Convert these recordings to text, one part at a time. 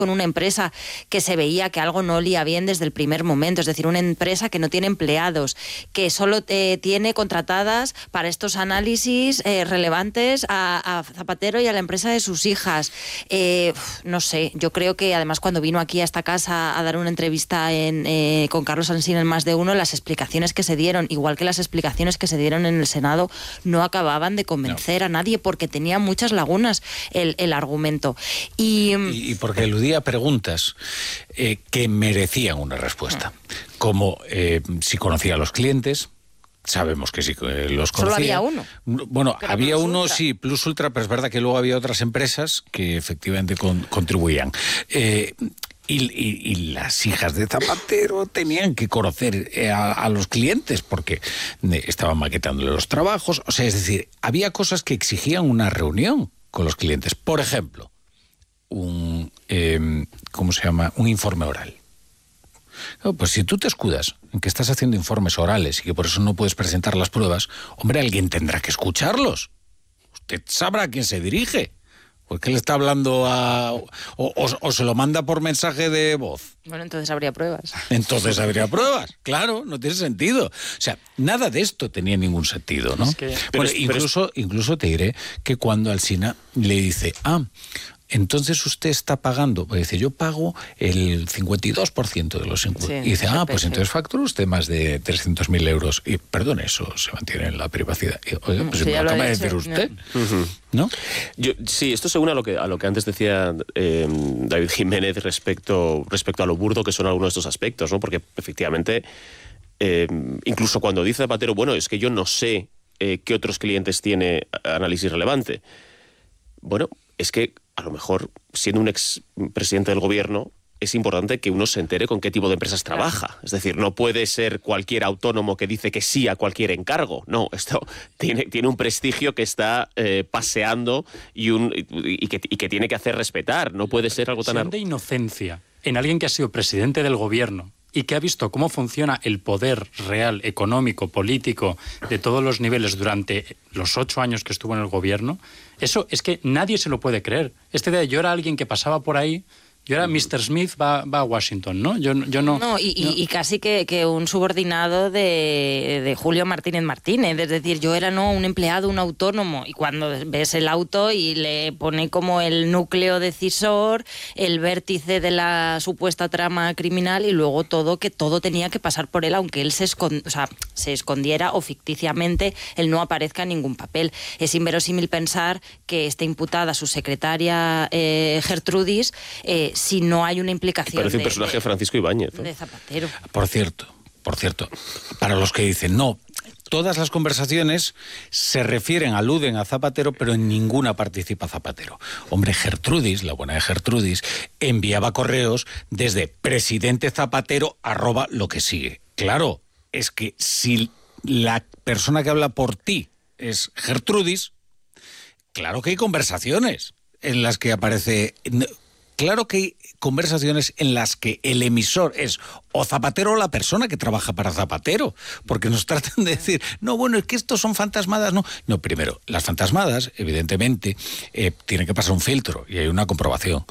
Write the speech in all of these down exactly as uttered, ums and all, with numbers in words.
con una empresa que se veía que algo no olía bien desde el primer momento, es decir, una empresa que no tiene empleados, que solo eh, tiene contratadas para estos análisis eh, relevantes a, a Zapatero y a la empresa de sus hijas. Eh, no sé, yo creo que además cuando vino aquí a esta casa a dar una entrevista en, eh, con Carlos Alsina en Más de Uno, las explicaciones que se dieron, igual que las explicaciones que se dieron en el Senado, no acababan de convencer no. a nadie porque tenía muchas lagunas el, el argumento. Y, y, y porque eludía preguntas eh, que merecían una respuesta, como eh, si conocía a los clientes. Sabemos que sí, eh, los conocía. Solo había uno. Bueno, Pero había Plus uno, Ultra. sí, Plus Ultra, pero es verdad que luego había otras empresas que efectivamente con, contribuían. Eh, y, y, y las hijas de Zapatero tenían que conocer eh, a, a los clientes porque eh, estaban maquetándole los trabajos. O sea, es decir, había cosas que exigían una reunión con los clientes. Por ejemplo, un, eh, ¿cómo se llama? Un informe oral. No, pues si tú te escudas en que estás haciendo informes orales y que por eso no puedes presentar las pruebas, hombre, alguien tendrá que escucharlos. Usted sabrá a quién se dirige. ¿Por qué le está hablando a... O, o, o se lo manda por mensaje de voz? Bueno, entonces habría pruebas. Entonces habría pruebas, claro, no tiene sentido. O sea, nada de esto tenía ningún sentido, ¿no? Es que... Bueno, es, incluso, es... incluso te diré que cuando Alsina le dice, ah, entonces usted está pagando, pues dice, yo pago el cincuenta y dos por ciento de los impuestos. Sí, y dice, ah, pues entonces factura usted más de trescientos mil euros. Y perdón, eso se mantiene en la privacidad. Y, oye, pues sí, me lo acaba de decir usted, uh-huh. ¿no? Yo, sí, esto se une a lo que, a lo que antes decía eh, David Jiménez respecto, respecto a lo burdo que son algunos de estos aspectos, ¿no? Porque efectivamente, eh, incluso cuando dice Zapatero, bueno, es que yo no sé eh, qué otros clientes tiene análisis relevante. Bueno, es que a lo mejor, siendo un ex presidente del gobierno, es importante que uno se entere con qué tipo de empresas trabaja. Claro. Es decir, no puede ser cualquier autónomo que dice que sí a cualquier encargo. No, esto tiene, tiene un prestigio que está eh, paseando y, un, y, que, y que tiene que hacer respetar. No puede ser algo tan... La de inocencia en alguien que ha sido presidente del gobierno y que ha visto cómo funciona el poder real, económico, político, de todos los niveles durante los ocho años que estuvo en el gobierno, eso es que nadie se lo puede creer. Este de yo era alguien que pasaba por ahí, yo era mister Smith, va, va a Washington, ¿no? Yo, yo no... No, y, no. y, y casi que, que un subordinado de, de Julio Martínez Martínez, es decir, yo era no un empleado, un autónomo, y cuando ves el auto y le pone como el núcleo decisor, el vértice de la supuesta trama criminal y luego todo, que todo tenía que pasar por él, aunque él se, escond, o sea, se escondiera o ficticiamente él no aparezca en ningún papel. Es inverosímil pensar que esté imputada su secretaria eh, Gertrudis eh, si no hay una implicación. Parece de, un personaje de, de Francisco Ibáñez, ¿no? De Zapatero. Por cierto, por cierto, para los que dicen, no, todas las conversaciones se refieren, aluden a Zapatero, pero en ninguna participa Zapatero. Hombre, Gertrudis, la buena de Gertrudis, enviaba correos desde presidente Zapatero arroba lo que sigue. Claro, es que si la persona que habla por ti es Gertrudis, claro que hay conversaciones en las que aparece... Claro que hay conversaciones en las que el emisor es o Zapatero o la persona que trabaja para Zapatero, porque nos tratan de decir, no, bueno, es que estos son fantasmadas, no. No, primero, las fantasmadas, evidentemente, eh, tienen que pasar un filtro y hay una comprobación.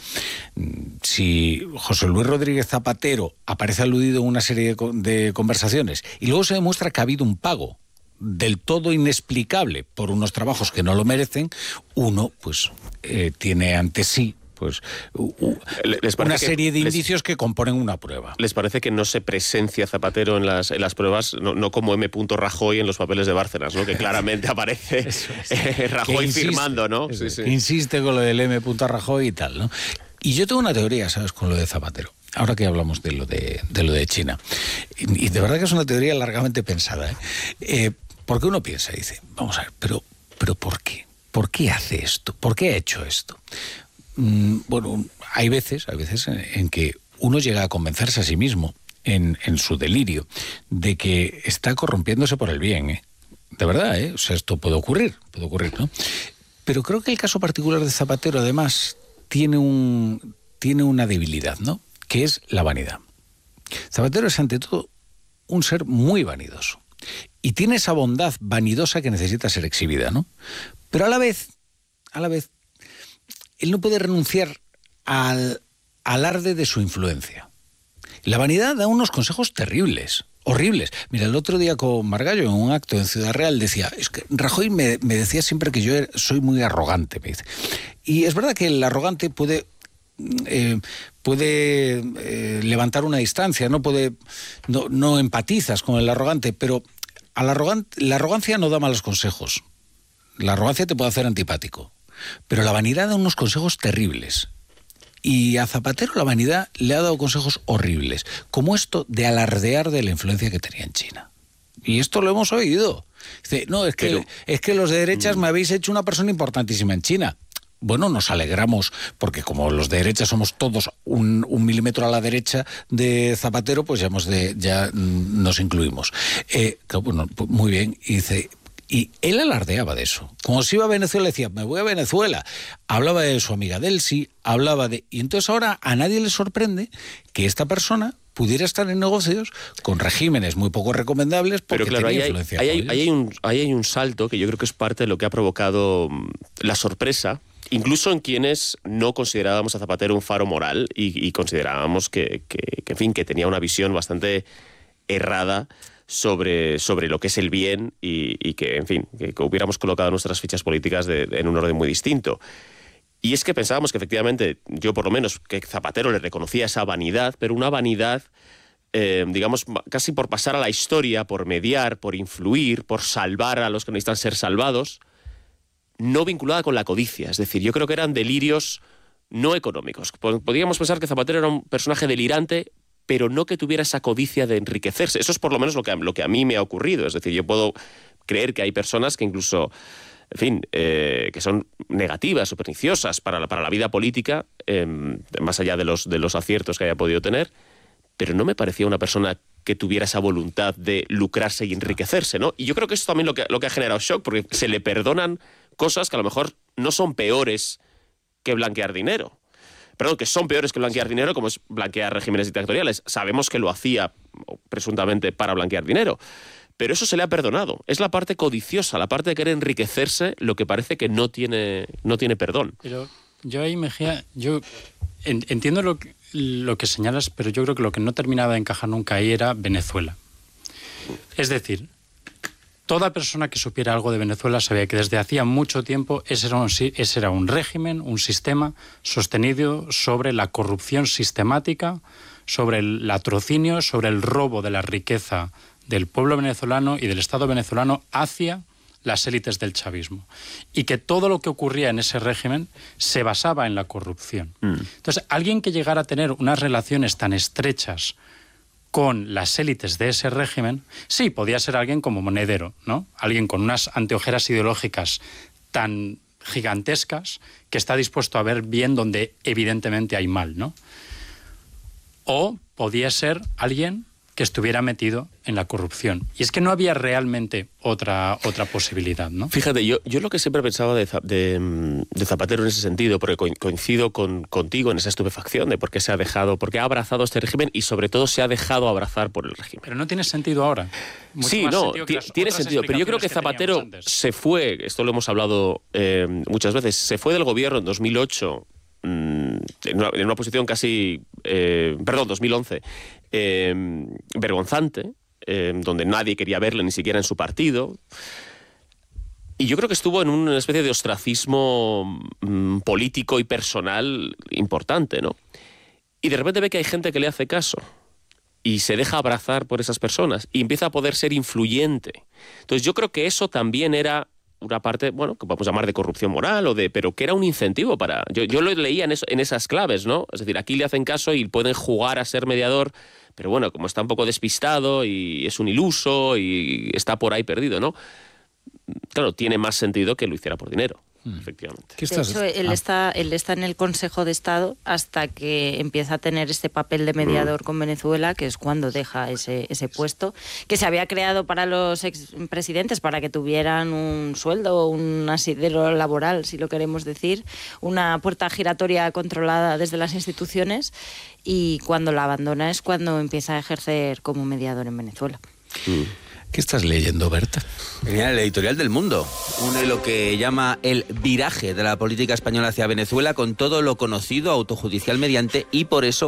Si José Luis Rodríguez Zapatero aparece aludido en una serie de, de conversaciones y luego se demuestra que ha habido un pago del todo inexplicable por unos trabajos que no lo merecen, uno, pues, eh, tiene ante sí pues uh, una serie de indicios que, que componen una prueba. ¿Les parece que no se presencia Zapatero en las, en las pruebas, no, no como M. Rajoy en los papeles de Bárcenas, ¿no? Que claramente aparece es. eh, Rajoy insiste, firmando, ¿no? Sí, sí. Insiste con lo del M. Rajoy y tal, ¿no? Y yo tengo una teoría, ¿sabes?, con lo de Zapatero. Ahora que hablamos de lo de, de, lo de China. Y, y de verdad que es una teoría largamente pensada, ¿eh? Eh, porque uno piensa y dice, vamos a ver, pero, pero ¿por qué? ¿Por qué hace esto? ¿Por qué ha hecho esto? Bueno, hay veces, hay veces en, en que uno llega a convencerse a sí mismo, en, en su delirio, de que está corrompiéndose por el bien, ¿eh? De verdad, ¿eh? O sea, esto puede ocurrir, puede ocurrir, ¿no? Pero creo que el caso particular de Zapatero, además, tiene un, tiene una debilidad, ¿no? Que es la vanidad. Zapatero es, ante todo, un ser muy vanidoso. Y tiene esa bondad vanidosa que necesita ser exhibida, ¿no? Pero a la vez, a la vez, él no puede renunciar al, alarde de su influencia. La vanidad da unos consejos terribles, horribles. Mira, el otro día con Margallo, en un acto en Ciudad Real, decía, es que Rajoy me, me decía siempre que yo era, soy muy arrogante, me dice. Y es verdad que el arrogante puede... Eh, puede eh, levantar una distancia, no puede, no, no empatizas con el arrogante, pero al arrogante, la arrogancia no da malos consejos. La arrogancia te puede hacer antipático, pero la vanidad da unos consejos terribles. Y a Zapatero la vanidad le ha dado consejos horribles, como esto de alardear de la influencia que tenía en China. Y esto lo hemos oído. Dice, no, es que, pero, es que los de derechas me habéis hecho una persona importantísima en China. Bueno, nos alegramos, porque como los de derecha somos todos un, un milímetro a la derecha de Zapatero, pues ya, hemos de, ya nos incluimos. Eh, bueno, muy bien, y dice... Y él alardeaba de eso. Como si iba a Venezuela, decía, me voy a Venezuela. Hablaba de su amiga Delcy, hablaba de... Y entonces ahora a nadie le sorprende que esta persona pudiera estar en negocios con regímenes muy poco recomendables porque Pero claro, tenía ahí influencia. Hay, ahí, hay, ahí, hay un, ahí hay un salto que yo creo que es parte de lo que ha provocado la sorpresa, incluso en quienes no considerábamos a Zapatero un faro moral y, y considerábamos que, que, que, en fin, que tenía una visión bastante errada sobre, sobre lo que es el bien y, y que, en fin, que, que hubiéramos colocado nuestras fichas políticas de, de, en un orden muy distinto. Y es que pensábamos que efectivamente, yo por lo menos, que Zapatero le reconocía esa vanidad, pero una vanidad, eh, digamos, casi por pasar a la historia, por mediar, por influir, por salvar a los que necesitan ser salvados, no vinculada con la codicia. Es decir, yo creo que eran delirios no económicos. Podríamos pensar que Zapatero era un personaje delirante, pero no que tuviera esa codicia de enriquecerse. Eso es por lo menos lo que, lo que a mí me ha ocurrido. Es decir, yo puedo creer que hay personas que incluso, en fin, eh, que son negativas o perniciosas para la, para la vida política, eh, más allá de los, de los aciertos que haya podido tener, pero no me parecía una persona que tuviera esa voluntad de lucrarse y enriquecerse, ¿no? Y yo creo que eso también lo que, lo que ha generado shock, porque se le perdonan cosas que a lo mejor no son peores que blanquear dinero. Perdón, que son peores que blanquear dinero, como es blanquear regímenes dictatoriales. Sabemos que lo hacía presuntamente para blanquear dinero, pero eso se le ha perdonado. Es la parte codiciosa, la parte de querer enriquecerse, lo que parece que no tiene, no tiene perdón. Pero yo ahí, Mejía, yo entiendo lo que, lo que señalas, pero yo creo que lo que no terminaba de encajar nunca ahí era Venezuela. Es decir, toda persona que supiera algo de Venezuela sabía que desde hacía mucho tiempo ese era, un, ese era un régimen, un sistema sostenido sobre la corrupción sistemática, sobre el latrocinio, sobre el robo de la riqueza del pueblo venezolano y del Estado venezolano hacia las élites del chavismo. Y que todo lo que ocurría en ese régimen se basaba en la corrupción. Mm. Entonces, alguien que llegara a tener unas relaciones tan estrechas con las élites de ese régimen, sí, podía ser alguien como Monedero, ¿no? Alguien con unas anteojeras ideológicas tan gigantescas que está dispuesto a ver bien donde evidentemente hay mal, ¿no? O podía ser alguien que estuviera metido en la corrupción. Y es que no había realmente otra, otra posibilidad, ¿no? Fíjate, yo, yo lo que siempre pensaba de, de, de Zapatero en ese sentido, porque coincido con, contigo en esa estupefacción de por qué se ha dejado, por qué ha abrazado este régimen y sobre todo se ha dejado abrazar por el régimen. Pero no tiene sentido ahora. Mucho sí, no, tiene sentido, pero yo creo que Zapatero que se fue, esto lo hemos hablado eh, muchas veces, se fue del gobierno en dos mil ocho, mmm, en, una, en una posición casi, eh, perdón, dos mil once, eh, vergonzante, eh, donde nadie quería verle, ni siquiera en su partido. Y yo creo que estuvo en una especie de ostracismo mmm, político y personal importante, ¿no? Y de repente ve que hay gente que le hace caso y se deja abrazar por esas personas y empieza a poder ser influyente. Entonces yo creo que eso también era una parte, bueno, que podemos llamar de corrupción moral, o de, pero que era un incentivo para... Yo, yo lo leía en, eso, en esas claves, ¿no? Es decir, aquí le hacen caso y pueden jugar a ser mediador, pero bueno, como está un poco despistado y es un iluso y está por ahí perdido, ¿no? Claro, tiene más sentido que lo hiciera por dinero. Hmm. Efectivamente. De hecho, él, ah. está, él está en el Consejo de Estado hasta que empieza a tener este papel de mediador mm. con Venezuela, que es cuando deja ese, ese puesto, que se había creado para los expresidentes, para que tuvieran un sueldo, un asidero laboral, si lo queremos decir, una puerta giratoria controlada desde las instituciones, y cuando la abandona es cuando empieza a ejercer como mediador en Venezuela. Mm. ¿Qué estás leyendo, Berta? Venía el editorial del Mundo, une lo que llama el viraje de la política española hacia Venezuela con todo lo conocido autojudicial mediante y por eso